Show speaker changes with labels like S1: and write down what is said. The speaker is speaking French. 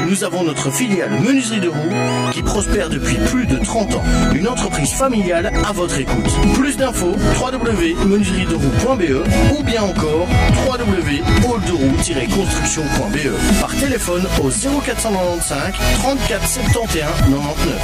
S1: nous avons notre filiale Menuiserie de Roux qui prospère depuis plus de 30 ans. Une entreprise familiale à votre écoute. Plus d'infos, www.menuiseriederoux.be ou bien encore www.hallderoux-construction.be par téléphone au 0495 34 71 99.